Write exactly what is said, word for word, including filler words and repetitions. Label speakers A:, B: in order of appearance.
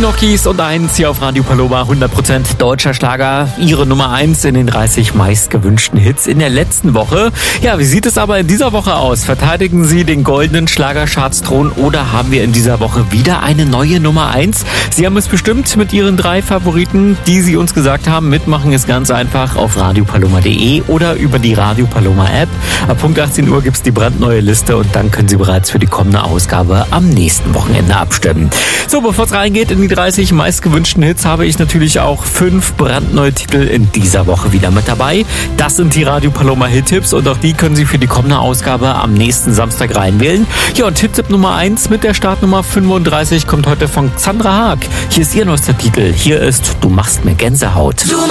A: Gnocchis und eins hier auf Radio Paloma, hundert Prozent deutscher Schlager. Ihre Nummer eins in den dreißig meistgewünschten Hits in der letzten Woche. Ja, wie sieht es aber in dieser Woche aus? Verteidigen Sie den goldenen Schlagercharts-Thron oder haben wir in dieser Woche wieder eine neue Nummer eins? Sie haben es bestimmt mit Ihren drei Favoriten, die Sie uns gesagt haben. Mitmachen ist ganz einfach auf radio paloma punkt de oder über die Radio Paloma App. Ab Punkt achtzehn Uhr gibt es die brandneue Liste und dann können Sie bereits für die kommende Ausgabe am nächsten Wochenende abstimmen. So, bevor es reingeht in die dreißig meistgewünschten Hits, habe ich natürlich auch fünf brandneue Titel in dieser Woche wieder mit dabei. Das sind die Radio Paloma Hit-Tipps und auch die können Sie für die kommende Ausgabe am nächsten Samstag reinwählen. Ja, und Hit-Tipp Nummer eins mit der Startnummer fünfunddreißig kommt heute von Xandra Haag. Hier ist ihr neuester Titel. Hier ist Du machst mir Gänsehaut.
B: Du